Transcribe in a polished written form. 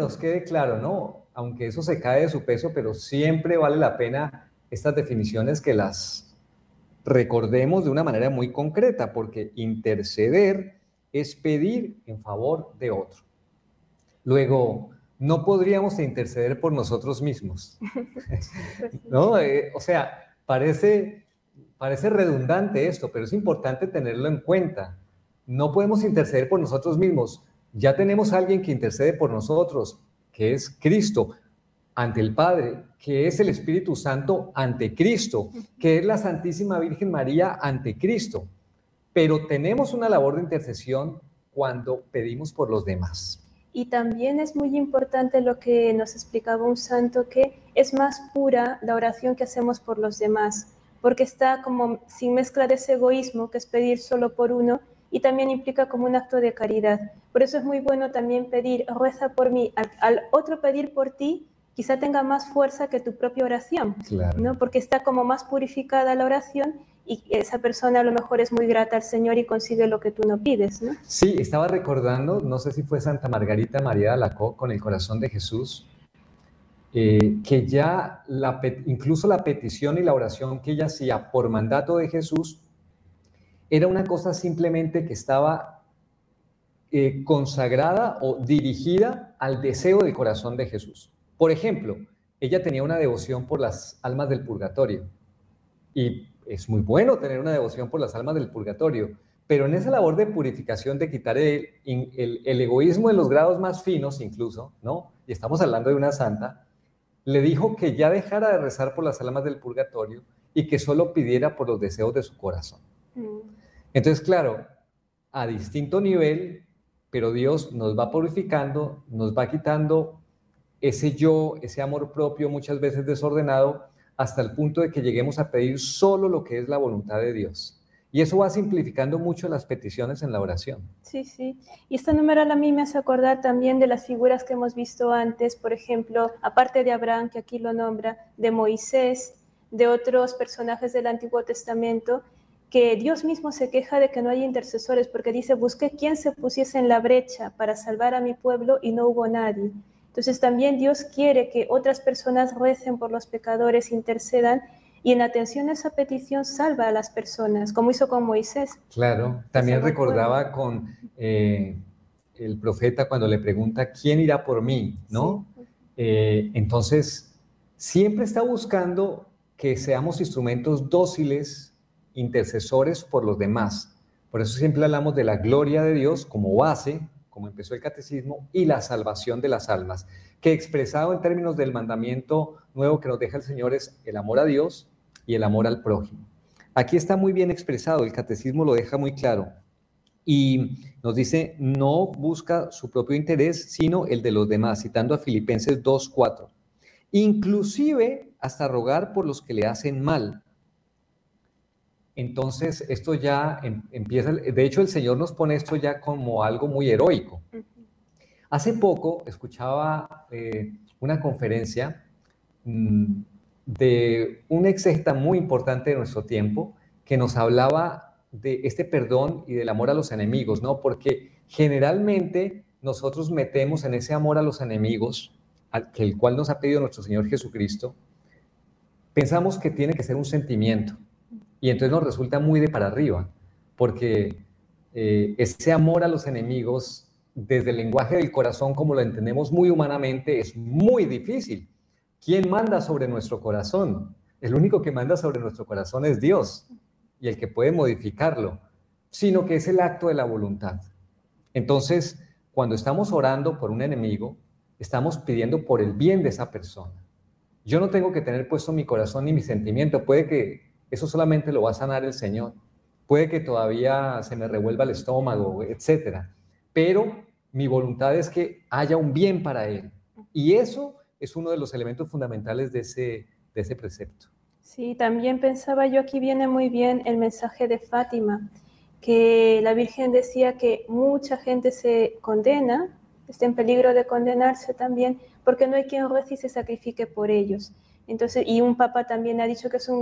nos quede claro, ¿no? Aunque eso se cae de su peso, pero siempre vale la pena estas definiciones que las recordemos de una manera muy concreta, porque interceder es pedir en favor de otro. Luego, no podríamos interceder por nosotros mismos, ¿no? O sea, parece redundante esto, pero es importante tenerlo en cuenta. No podemos interceder por nosotros mismos. Ya tenemos a alguien que intercede por nosotros, que es Cristo ante el Padre, que es el Espíritu Santo ante Cristo, que es la Santísima Virgen María ante Cristo. Pero tenemos una labor de intercesión cuando pedimos por los demás. Y también es muy importante lo que nos explicaba un santo, que es más pura la oración que hacemos por los demás, porque está como sin mezcla de ese egoísmo, que es pedir solo por uno, y también implica como un acto de caridad. Por eso es muy bueno también pedir, reza por mí, al otro pedir por ti, quizá tenga más fuerza que tu propia oración, Claro. ¿no? Porque está como más purificada la oración y esa persona a lo mejor es muy grata al Señor y consigue lo que tú no pides, ¿no? Sí, estaba recordando, no sé si fue Santa Margarita María de Alacoque con el corazón de Jesús, que ya incluso la petición y la oración que ella hacía por mandato de Jesús era una cosa simplemente que estaba consagrada o dirigida al deseo del corazón de Jesús. Por ejemplo, ella tenía una devoción por las almas del purgatorio, y es muy bueno tener una devoción por las almas del purgatorio, pero en esa labor de purificación, de quitar el egoísmo en los grados más finos incluso, ¿no? Y estamos hablando de una santa, le dijo que ya dejara de rezar por las almas del purgatorio y que solo pidiera por los deseos de su corazón. Entonces, claro, a distinto nivel, pero Dios nos va purificando, nos va quitando ese yo, ese amor propio muchas veces desordenado, hasta el punto de que lleguemos a pedir solo lo que es la voluntad de Dios. Y eso va simplificando mucho las peticiones en la oración. Sí, sí. Y este numeral a mí me hace acordar también de las figuras que hemos visto antes, por ejemplo, aparte de Abraham, que aquí lo nombra, de Moisés, de otros personajes del Antiguo Testamento, que Dios mismo se queja de que no hay intercesores, porque dice, busqué quien se pusiese en la brecha para salvar a mi pueblo y no hubo nadie. Entonces también Dios quiere que otras personas recen por los pecadores, intercedan, y en atención a esa petición salva a las personas, como hizo con Moisés. Claro, también recordaba con el profeta cuando le pregunta, ¿quién irá por mí? ¿No? Sí. Entonces, siempre está buscando que seamos instrumentos dóciles, intercesores por los demás. Por eso siempre hablamos de la gloria de Dios como base, como empezó el catecismo, y la salvación de las almas, que expresado en términos del mandamiento nuevo que nos deja el Señor es el amor a Dios y el amor al prójimo. Aquí está muy bien expresado, el catecismo lo deja muy claro, y nos dice, no busca su propio interés, sino el de los demás, citando a Filipenses 2:4, inclusive hasta rogar por los que le hacen mal. Entonces, esto ya empieza, de hecho el Señor nos pone esto ya como algo muy heroico. Hace poco escuchaba una conferencia de un exegeta muy importante de nuestro tiempo que nos hablaba de este perdón y del amor a los enemigos, ¿no? Porque generalmente nosotros metemos en ese amor a los enemigos, el cual nos ha pedido nuestro Señor Jesucristo, pensamos que tiene que ser un sentimiento. Y entonces nos resulta muy de para arriba, porque ese amor a los enemigos, desde el lenguaje del corazón, como lo entendemos muy humanamente, es muy difícil. ¿Quién manda sobre nuestro corazón? El único que manda sobre nuestro corazón es Dios, y el que puede modificarlo, sino que es el acto de la voluntad. Entonces, cuando estamos orando por un enemigo, estamos pidiendo por el bien de esa persona. Yo no tengo que tener puesto mi corazón ni mi sentimiento, puede que eso solamente lo va a sanar el Señor. Puede que todavía se me revuelva el estómago, etc. Pero mi voluntad es que haya un bien para Él. Y eso es uno de los elementos fundamentales de ese precepto. Sí, también pensaba yo, aquí viene muy bien el mensaje de Fátima, que la Virgen decía que mucha gente se condena, está en peligro de condenarse también, porque no hay quien rece y se sacrifique por ellos. Entonces, y un papa también ha dicho que es un